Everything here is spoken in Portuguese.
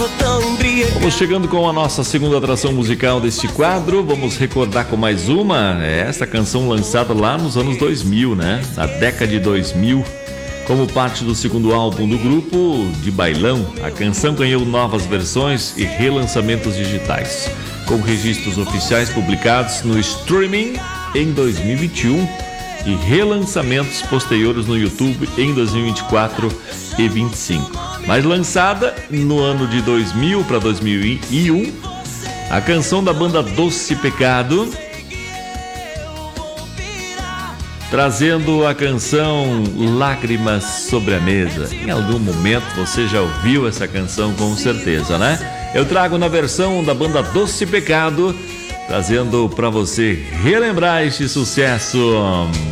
Vamos chegando com a nossa segunda atração musical deste quadro. Vamos recordar com mais uma. Essa canção lançada lá nos anos 2000, né? Na década de 2000. Como parte do segundo álbum do grupo, de bailão, a canção ganhou novas versões e relançamentos digitais, com registros oficiais publicados no streaming em 2021 e relançamentos posteriores no YouTube em 2024 e 2025. Mas lançada no ano de 2000 para 2001, a canção da banda Doce Pecado, trazendo a canção Lágrimas sobre a Mesa. Em algum momento você já ouviu essa canção, com certeza, né? Eu trago na versão da banda Doce Pecado, trazendo para você relembrar este sucesso.